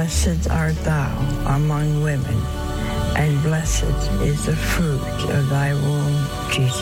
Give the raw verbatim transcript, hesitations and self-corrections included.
Blessed art thou among women, and blessed is the fruit of thy womb, Jesus.